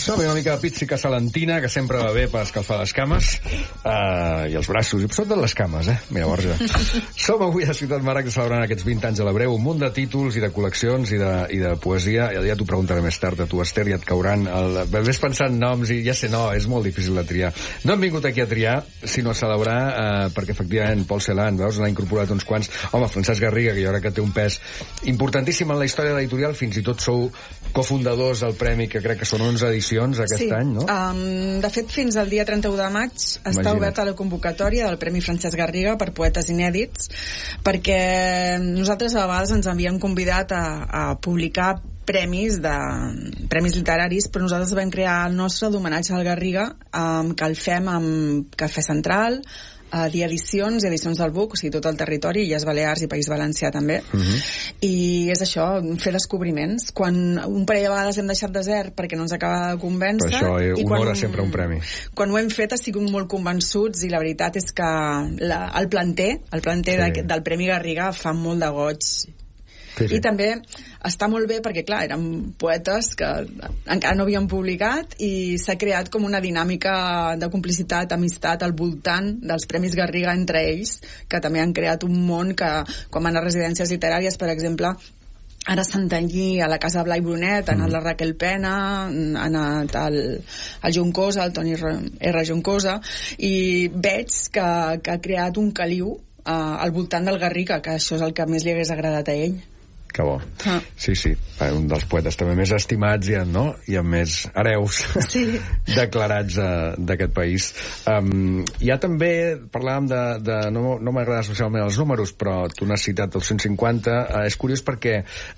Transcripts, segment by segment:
No, una mica de pizzica salentina, que sempre va bé per escalfar les cames i els braços, i sobretot les cames, Mira, Borja. Som avui a Ciutat Marac celebrant aquests 20 anys a l'Hebreu, un munt de títols i de col·leccions i de poesia. Ja t'ho preguntaré més tard a tu, Esther, ja et cauran. Ves pensant noms i ja sé, no, és molt difícil de triar. No hem vingut aquí a triar, sinó a celebrar, perquè efectivament Paul Celan, veus, n'ha incorporat uns quants. Home, Francesc Garriga, que jo crec que té un pes importantíssim en la història de l'editorial, fins i tot sou cofundadors del premi, que crec que són 11 edicions aquest any, no? De fet, fins al dia 31 de maig està oberta la convocatòria del Premi Francesc Garriga per poetes inèdits, perquè nosaltres a vegades ens havíem convidat a publicar premis literaris, però nosaltres vam crear el nostre d'homenatge al Garriga, que el fem amb Cafè Central, Dia Edicions i Edicions del Buc, o sigui, tot el territori, Illes Balears i País Valencià també. I és això, fer descobriments. Quan un parell de vegades hem deixat desert perquè no ens acaba de convèncer... Però això honora sempre un premi. Quan ho hem fet ha sigut molt convençuts i la veritat és que el planter del Premi Garriga fa molt de goig. Sí. I també està molt bé perquè, clar, eren poetes que encara no havien publicat i s'ha creat com una dinàmica de complicitat, amistat al voltant dels Premis Garriga entre ells, que també han creat un món que, quan van a residències literàries, per exemple, ara a Santanyí, a la Casa Blai Brunet, ha anat la Raquel Pena, ha anat el Juncosa, el Toni R. Juncosa, i veig que ha creat un caliu al voltant del Garriga, que això és el que més li hagués agradat a ell. Que bo. Sí. Un dels poetes també més estimats i amb més hereus declarats d'aquest país. Hi ha també, parlàvem no m'agrada especialment els números, però tu n'has citat el 150. És curiós perquè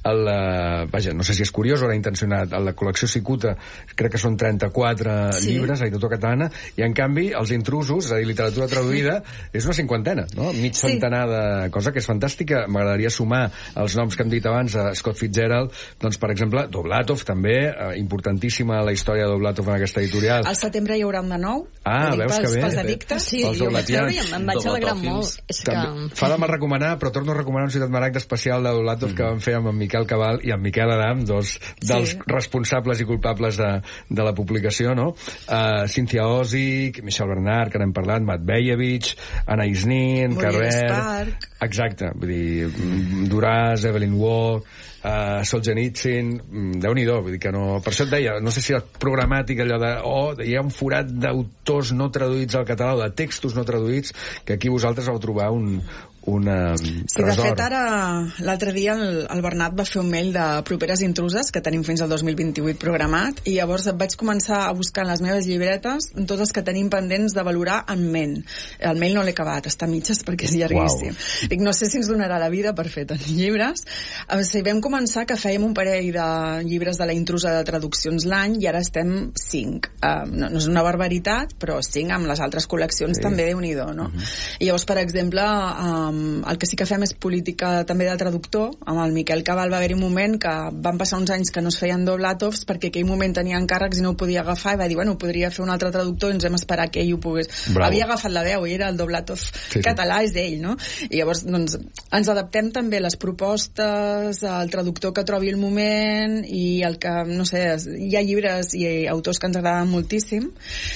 no sé si és curiós o era intencionat, la col·lecció Cicuta crec que són 34 llibres, editorial catalana, i en canvi els intrusos, és a dir, literatura traduïda, és una cinquantena, no? Mig centenar de cosa que és fantàstica. M'agradaria sumar els noms que hem dit abans, a Scott Fitzgerald, doncs, per exemple, Doblatov, també, importantíssima la història de Doblatov en aquesta editorial. Al setembre hi haurà un de nou. Veus que bé. Pels addictes. Sí, jo vaig veure i em vaig alegrar molt. Fa de mal recomanar, però torno a recomanar un Ciutat Marac d'especial de Doblatov que vam fer amb en Miquel Cabal i en Miquel Adam, dos dels responsables i culpables de la publicació, no? Cynthia Ozick, Michel Bernard, que n'hem parlat, Matveyevich, Anna Isnin, Carrer... Exacte, vull dir, Duras, Evelyn Waugh, Solzhenitsyn, Déu-n'hi-do, vull dir que no... Per això et deia, no sé si era programàtic allò hi ha un forat d'autors no traduïts al català o de textos no traduïts, que aquí vosaltres vau trobar un Sí, de fet, ara, l'altre dia el Bernat va fer un mail de properes intruses, que tenim fins al 2028 programat, i llavors vaig començar a buscar en les meves llibretes totes que tenim pendents de valorar en ment. El mail no l'he acabat, està a mitges perquè és llarguíssim. Dic, no sé si ens donarà la vida per fer tants llibres. O sigui, vam començar que fèiem un parell de llibres de la intrusa de traduccions l'any i ara estem 5. No és una barbaritat, però 5 amb les altres col·leccions també Déu-n'hi-do, no? I llavors, per exemple, el que sí que fem és política també de traductor. Amb el Miquel Cabal va haver-hi un moment que van passar uns anys que no es feien Doblatovs perquè aquell moment tenia encàrrecs i no ho podia agafar i va dir, bueno, podria fer un altre traductor i ens hem esperat que ell ho pogués. Havia agafat la veu i era el Doblatov català, és ell, no? I llavors, doncs, ens adaptem també a les propostes, al traductor que trobi el moment i el que, no sé, hi ha llibres i autors que ens agraden moltíssim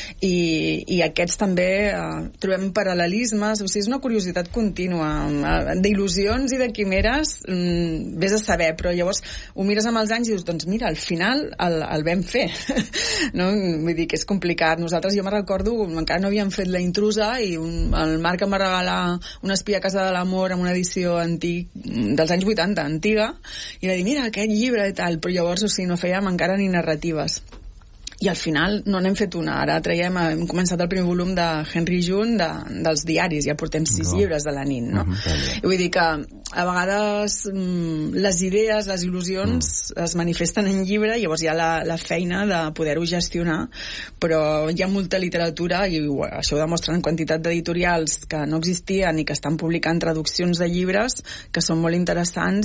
i aquests també trobem paral·lelismes, o sigui, és una curiositat contínua d'il·lusions i de quimeres, vés a saber, però llavors ho mires amb els anys i dius, doncs mira, al final el vam fer. No? Vull dir que és complicat. Nosaltres, jo me recordo, encara no havíem fet la intrusa i el Marc em va regalar una espia a casa de l'amor amb una edició dels anys 80, antiga, i va dir, mira, aquest llibre i tal, però llavors, o sigui, no fèiem encara ni narratives. I al final no n'hem fet una. Ara hem començat el primer volum de Henry June dels diaris, ja portem 6 llibres de la nit, no? I vull dir que a vegades les idees, les il·lusions es manifesten en llibre, llavors hi ha la feina de poder-ho gestionar, però hi ha molta literatura i això ho demostren quantitat d'editorials que no existien i que estan publicant traduccions de llibres que són molt interessants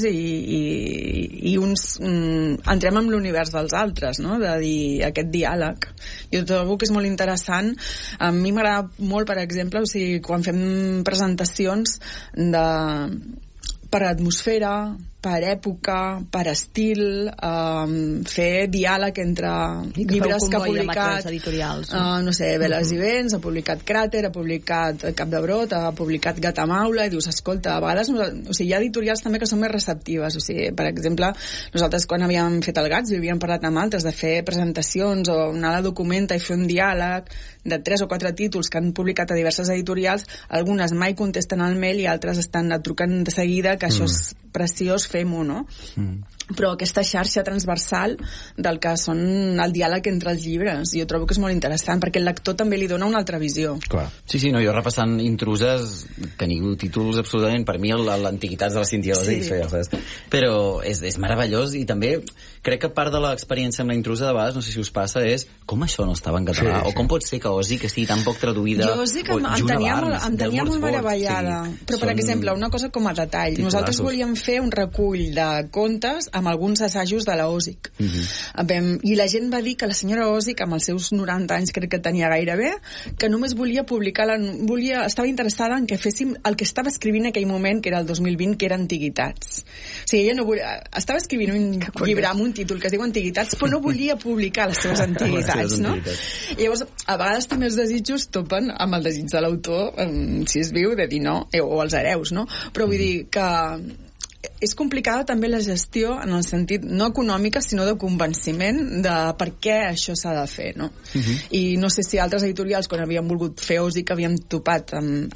i uns entrem en l'univers dels altres, no? De dir, aquest diàleg. Jo trobo que és molt interessant. A mi m'agrada molt, per exemple, o sigui, quan fem presentacions per atmosfera, per època, per estil, fer diàleg entre llibres que ha publicat no sé, Veles i Vents, ha publicat Cràter, ha publicat Cap de Brot, ha publicat Gata Maula, i dius, escolta, a vegades hi ha editorials també que són més receptives, per exemple, nosaltres quan havíem fet el Gats i havíem parlat amb altres de fer presentacions o anar a la Documenta i fer un diàleg de 3 o 4 títols que han publicat a diverses editorials, algunes mai contesten al mail i altres estan trucant de seguida que això és preciós, fem-ho, no? Però aquesta xarxa transversal del que són el diàleg entre els llibres, jo trobo que és molt interessant perquè el lector també li dona una altra visió. Clar. Sí, no, jo repassant Intruses teniu títols absolutament, per mi l'Antiguitats de la Cintia Osic, però és meravellós, i també crec que part de l'experiència amb la Intrusa de vegades, no sé si us passa, és com això no estava en català, o com pot ser que Osic estigui tan poc traduïda. Jo Osic em tenia molt meravellada, però per exemple, una cosa com a detall, nosaltres volíem fer un recull de contes amb alguns assajos de la Osic. I la gent va dir que la senyora Osic, amb els seus 90 anys, crec que tenia gairebé, que només volia publicar, estava interessada en que féssim el que estava escrivint en aquell moment, que era el 2020, que era Antiguitats. O sigui, ella no volia, estava escrivint un llibre amb un títol que es diu Antiguitats, però no volia publicar les seves antiguitats, no? I llavors, a vegades també els desitjos topen amb el desig de l'autor, si es viu, de dir no, o els hereus, no? Però vull dir que és complicada també la gestió en el sentit no econòmica sinó de convenciment de per què això s'ha de fer, no? I no sé si altres editorials quan havien volgut fer Osic havien topat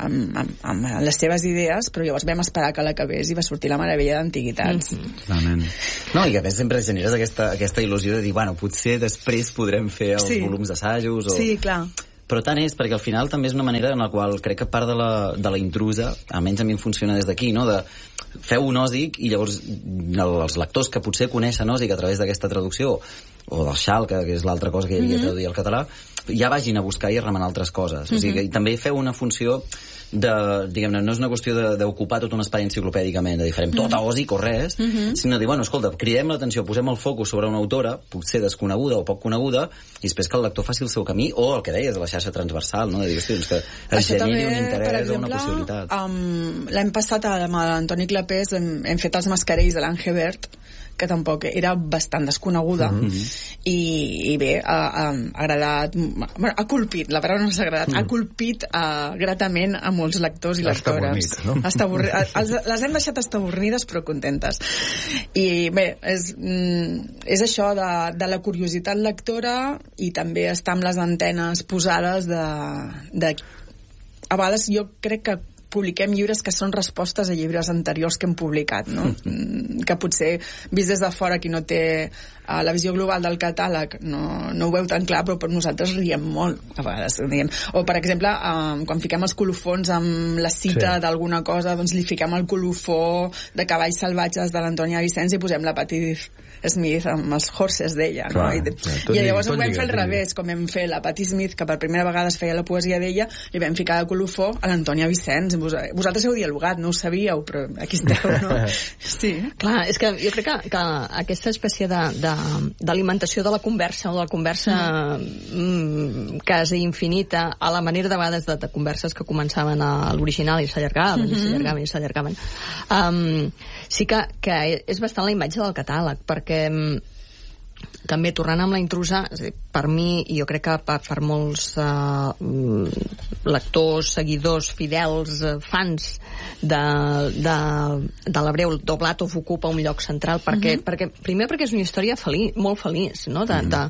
amb les seves idees, però llavors vam esperar que l'acabés i va sortir la meravella d'Antiguitats. No, i a més sempre generes aquesta il·lusió de dir, bueno, potser després podrem fer els volums d'assajos Sí, clar. Però tant és, perquè al final també és una manera en la qual crec que part de la Intrusa, almenys a mi em funciona des d'aquí, no? De feu un Osic i llavors els lectors que potser coneixen Osic a través d'aquesta traducció o del Xal, que és l'altra cosa que hi havia a traduir al català, ja vagin a buscar i a remenar altres coses. O sigui que també feu una funció de, diguem-ne, no és una qüestió d'ocupar tot un espai enciclopèdicament, de dir, farem tot a Osic o res, sinó de dir, bueno, escolta, cridem l'atenció, posem el focus sobre una autora, potser desconeguda o poc coneguda, i després que el lector faci el seu camí, o el que deies, de la xarxa transversal, no? De dir, hosti, doncs que es generi un interès o una possibilitat. L'any passat amb l'Antoni Clapés hem fet els mascarells de l'Angebert, que tampoc era bastant desconeguda i bé, ha agradat, bueno, ha colpit, la paraula no s'ha agradat, ha colpit gratament a molts lectors i lectores. Les hem deixat estabornides però contentes. I bé, és això de la curiositat lectora i també estar amb les antenes posades de a vegades jo crec que publiquem llibres que són respostes a llibres anteriors que hem publicat, no? Que potser, vist des de fora, qui no té la visió global del catàleg, no ho veu tan clar, però per nosaltres riem molt, a vegades. Diguem. O, per exemple, quan fiquem els colofons amb la cita d'alguna cosa, doncs li fiquem el colofó de Cavalls salvatges de l'Antònia Vicenç i posem la Patti Smith amb els horses d'ella, no? I llavors ho vam fer al revés, com vam fer la Patti Smith, que per primera vegada es feia la poesia d'ella, li vam ficar de colofó a l'Antònia Vicenç. Vosaltres heu dialogat, no ho sabíeu, però aquí esteu, no? Sí. Clar, és que jo crec que aquesta espècie d'alimentació de la conversa, o de la conversa quasi infinita, a la manera de vegades de converses que començaven a l'original i s'allargaven, i s'allargaven, i s'allargaven. Sí que és bastant la imatge del catàleg, perquè també tornant amb la Intrusa, per mi, i jo crec que per molts lectors, seguidors, fidels, fans de l'hebreu, Dovlatov ocupa un lloc central primer perquè és una història molt feliç, no?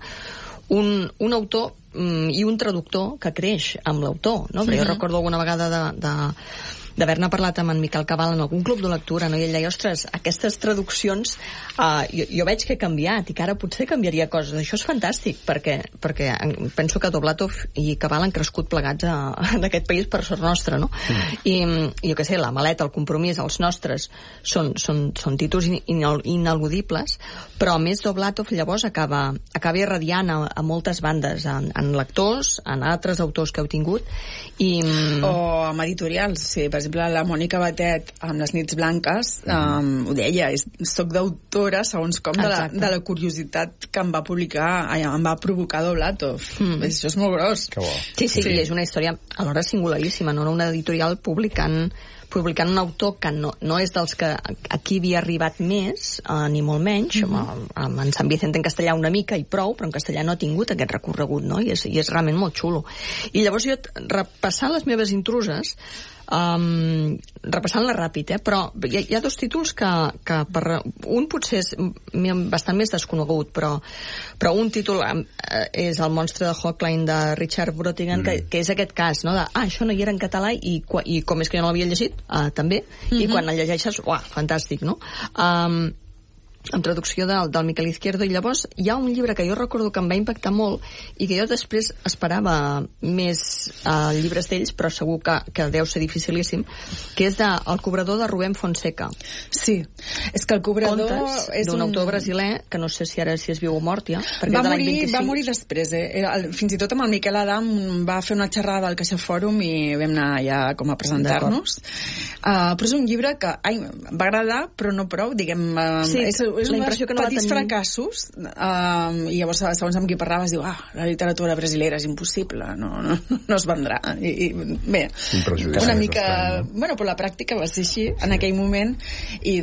Un autor i un traductor que creix amb l'autor, no? Però jo recordo alguna vegada d'haver-ne parlat amb en Miquel Cabal en algun club de lectura, no? I ell deia, ostres, aquestes traduccions jo veig que he canviat i que ara potser canviaria coses. Això és fantàstic, perquè penso que Dovlatov i Cabal han crescut plegats d'aquest país per sort nostra, no? I jo què sé, La maleta, El compromís, els nostres són títols ineludibles, però a més Dovlatov llavors acaba irradiant a moltes bandes, en lectors, en altres autors que heu tingut, o amb editorials, sí, per per exemple, la Mònica Batet amb Les nits blanques ho deia, soc d'autora segons com de la curiositat que em va provocar Doblatov. Això és molt gros. Sí, és una història alhora singularíssima, no? Una editorial publicant un autor que no és dels que aquí havia arribat més, ni molt menys, en Sant Vicent en castellà una mica i prou, però en castellà no ha tingut aquest recorregut, no? I és realment molt xulo. I llavors jo, repassant les meves intruses, repassant-la ràpid, però hi ha dos títols que un potser és bastant més desconegut, però un títol és El monstre de Hochlein de Richard Brotigan, que és aquest cas, no? Això no hi era en català i com és que jo no l'havia llegit, també, i quan el llegeixes, fantàstic, no? Amb traducció del Miquel Izquierdo, i llavors hi ha un llibre que jo recordo que em va impactar molt i que jo després esperava més llibres d'ells, però segur que deu ser dificilíssim, que és El cobrador de Rubén Fonseca. Sí, és que El cobrador Contes és d'un autor brasiler, que no sé si ara és viu o mort ja, perquè va morir després, fins i tot amb el Miquel Adam va fer una xerrada al Caixa Fòrum i vam anar ja com a presentar-nos, però és un llibre que va agradar, però no prou, diguem, és uns petits fracassos, i llavors segons amb qui parlaves diu, la literatura brasilera és impossible, no es vendrà, i bé, una mica però la pràctica va ser així en aquell moment, i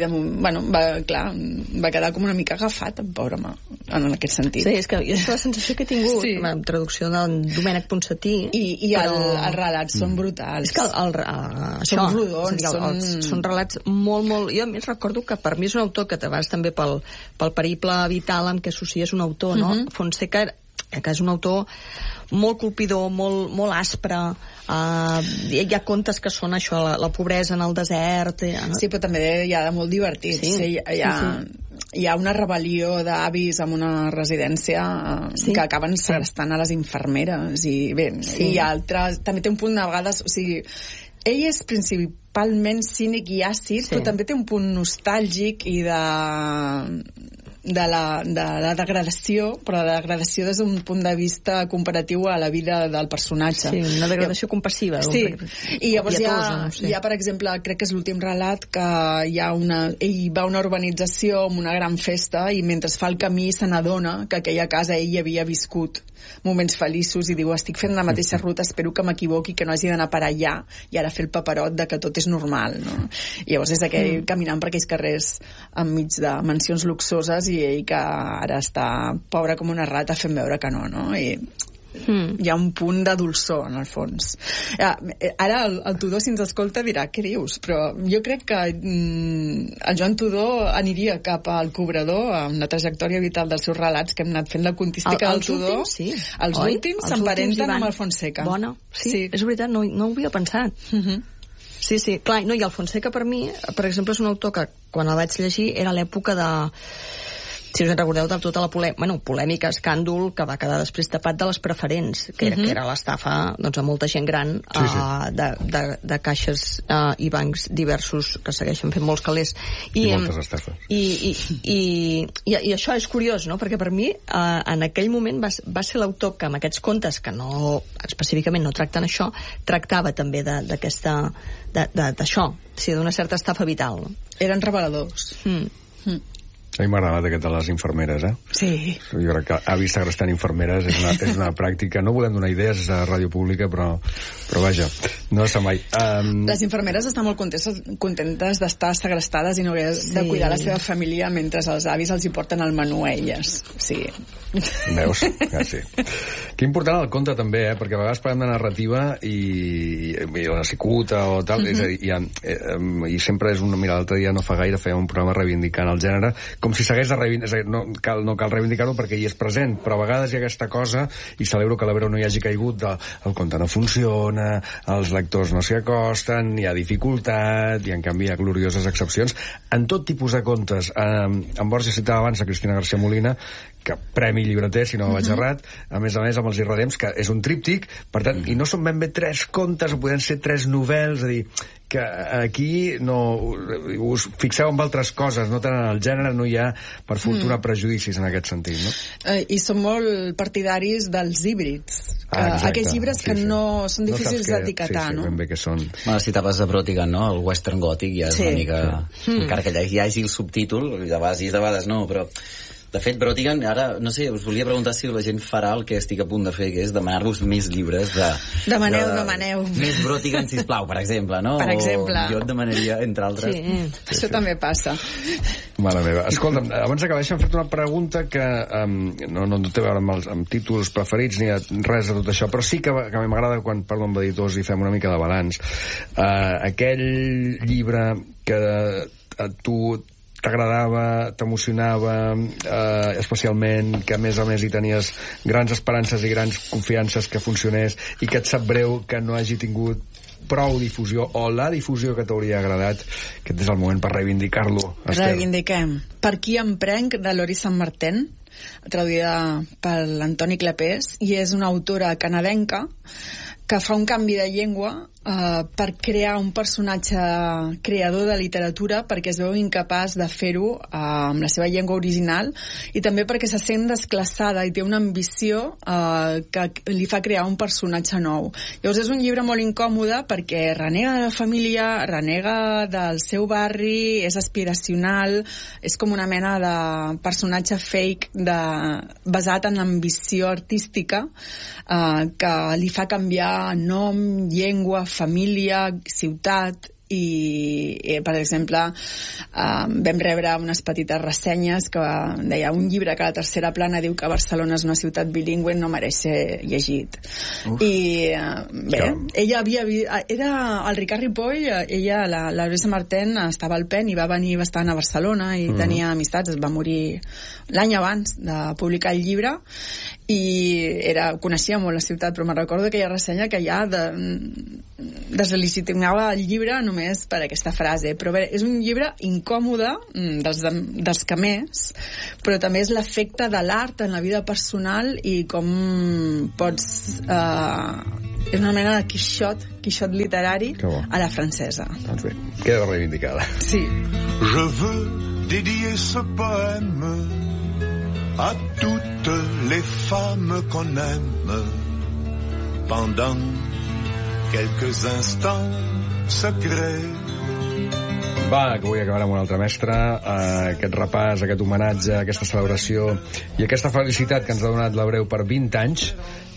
va quedar com una mica agafat en pobre home, en aquest sentit. Sí, és que és la sensació que he tingut amb traducció de Domènec Ponsatí, i els relats són brutals, és que són rodons, són relats molt, molt... Jo a més recordo que per mi és un autor que te vas també pel periple vital amb què associes un autor, no? Fonseca, que és un autor molt colpidor, molt aspre, hi ha contes que són això, la pobresa en el desert, no? Sí, però també hi ha de molt divertits, hi ha una rebel·lió d'avis en una residència que acaben segrestant a les infermeres, i bé, i altres, també té un punt de vegades, o sigui, ell és principalment cínic i àcid, però també té un punt nostàlgic i de la degradació, però la degradació des d'un punt de vista comparatiu a la vida del personatge. Sí, una degradació compassiva. Sí, i llavors hi ha, per exemple, crec que és l'últim relat, que ell va a una urbanització amb una gran festa i mentre fa el camí se n'adona que aquella casa ell havia viscut moments feliços i diu, estic fent la mateixa ruta, espero que m'equivoqui, que no hagi d'anar per allà i ara fer el paperot de que tot és normal, no? I llavors és aquell caminant per aquells carrers enmig de mansions luxoses i ell que ara està pobre com una rata fent veure que no? I hi ha un punt de dolçor en el fons. Ara el Tudó, si ens escolta, dirà què dius, però jo crec que el Joan Tudó aniria cap al cobrador amb la trajectòria vital dels seus relats, que hem anat fent la contística del Tudó. Els últims s'emparenten amb el Fonseca. Bona, sí, és veritat, no ho havia pensat. Sí, clar, no, i el Fonseca per mi, per exemple, és un autor que quan el vaig llegir era l'època de... Si us en recordeu de tota la polèmica, escàndol que va quedar després tapat de les preferents, que era l'estafa a molta gent gran de caixes i bancs diversos que segueixen fent molts calés. I moltes estafes. I això és curiós, no? Perquè per mi en aquell moment va ser l'autor que amb aquests contes, que no específicament no tracten això, tractava també d'això, d'una certa estafa vital. Eren reveladors. A mi m'ha agradat aquest de les infermeres, Sí. Jo crec que avis segrestant infermeres és una pràctica. No volem donar idees a ràdio pública, però vaja, no se'n mai. Les infermeres estan molt contentes d'estar segrestades i no haver de cuidar la seva família mentre els avis els hi porten el menú a elles. Sí. Veus? Sí. Que important el conte també, perquè a vegades parlem de narrativa i la cicuta o tal, és a dir, i sempre és mira, l'altre dia no fa gaire feia un programa reivindicant el gènere, com si s'hagués de reivindicar, no cal reivindicar-ho perquè hi és present, però a vegades hi ha aquesta cosa, i celebro que l'Ebreu no hi hagi caigut el conte no funciona, els lectors no s'hi acosten, hi ha dificultat, i en canvi hi ha glorioses excepcions. En tot tipus de contes, en Borges citava abans a Cristina García Molina, que premi llibreter, si no vaig errat, a més amb els irredems, que és un tríptic, per tant, i no són ben bé 3 contes, o poden ser 3 novel·les, és a dir, que aquí no us fixeu en altres coses, no tant en el gènere, no hi ha, per fortuna, prejudicis en aquest sentit, no? I som molt partidaris dels híbrids, Aquells llibres que no són difícils d'etiquetar, no? Ben bé que són. Bueno, si tapes de Brotigan, no? El western gòtic ja és una mica... Encara que hi hagi el subtítol, de vegades no, però... De fet, Brotigan, ara, no sé, us volia preguntar si la gent farà el que estic a punt de fer, que és demanar-vos més llibres de... Demaneu. Més Brotigan, sisplau, per exemple, no? Per exemple. O jo et demanaria, entre altres... Això també passa. Mare meva. Escolta'm, abans d'acabar, deixa'm fer-te una pregunta que no té a veure amb títols preferits ni res de tot això, però sí que m'agrada quan parlo amb editors i fem una mica de balanç. Aquell llibre que a tu t'agradava, t'emocionava especialment, que a més hi tenies grans esperances i grans confiances que funcionés i que et sap greu que no hagi tingut prou difusió o la difusió que t'hauria agradat, aquest és el moment per reivindicar-lo. Reivindiquem. Per qui em prenc, de Lori Sant Martin, traduïda per l'Antoni Clapés, i és una autora canadenca que fa un canvi de llengua per crear un personatge creador de literatura perquè es veu incapaç de fer-ho amb la seva llengua original i també perquè se sent desclassada i té una ambició que li fa crear un personatge nou. Llavors és un llibre molt incòmode perquè renega de la família, renega del seu barri, és aspiracional, és com una mena de personatge fake basat en l'ambició artística que li fa canviar nom, llengua, família, ciutat i per exemple vam rebre unes petites ressenyes que deia un llibre que a la tercera plana diu que Barcelona és una ciutat bilingüe no mereix ser llegit. I bé, ella era el Ricard Ripoll, ella, la Lorisa Martin estava al PEN i va venir bastant a Barcelona i tenia amistats, es va morir l'any abans de publicar el llibre i coneixia molt la ciutat, però me'n recordo aquella ressenya que ja deslegitimava el llibre només per aquesta frase. Però bé, és un llibre incòmode, dels que més, però també és l'efecte de l'art en la vida personal i com pots... és una mena de Quixot literari a la francesa. Doncs bé, queda reivindicada. Sí. Je veux dédier ce poème à toutes les femmes qu'on aime pendant quelques instants secrets. Va, que vull acabar amb un altre mestre, aquest repàs, aquest homenatge, aquesta celebració i aquesta felicitat que ens ha donat l'Abreu per 20 anys,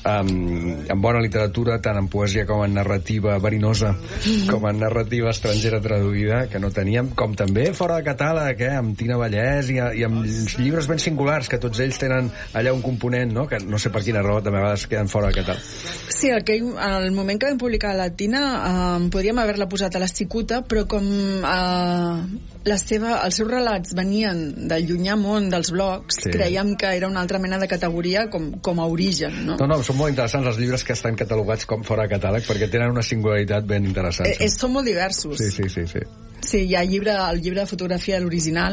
en bona literatura, tant en poesia com en narrativa verinosa, com en narrativa estrangera traduïda, que no teníem, com també fora de catàleg, amb Tina Vallès i amb llibres ben singulars, que tots ells tenen allà un component, no? Que no sé per quina raó també a vegades queden fora de catàleg. Sí, el moment que vam publicar la Tina podríem haver-la posat a la cicuta, però com els seus relats venien del llunyà món dels blogs, creiem que era una altra mena de categoria com a origen, no? No, són molt interessants els llibres que estan catalogats com fora de catàleg perquè tenen una singularitat ben interessant. Són molt diversos. Sí. Sí, hi ha el llibre de fotografia de l'original,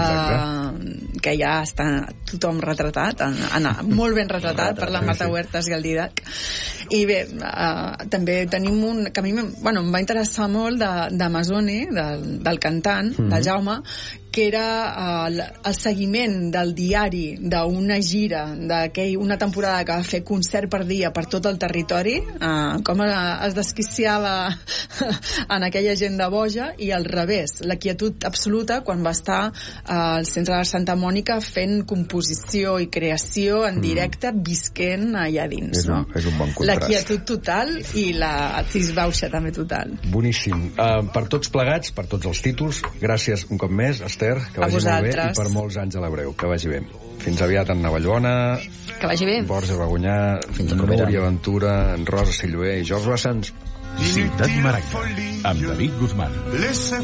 que ja està tothom retratat, molt ben retratat per la Marta Huertas i el Didac. I bé, també tenim un que a mi em va interessar molt d'Amazoni, del cantant, del Jaume, que era el seguiment del diari d'una gira, una temporada que va fer concert per dia per tot el territori, com es desquiciava en aquella agenda boja, i al revés, la quietud absoluta quan va estar al centre de Santa Mònica fent composició i creació en directe, visquent allà dins. És un bon contrast. La quietud total i la cisbauxa també total. Boníssim. Per tots plegats, per tots els títols, gràcies un cop més, Esther, que vagi molt bé, i per molts anys a l'Abreu, que vagi bé. Fins aviat en Navallona, que vagi bé. Borja Bagonyà, Núria Ventura, Rosa Silloé i George Bassans. Ciutat Maragda, amb David Guzmán.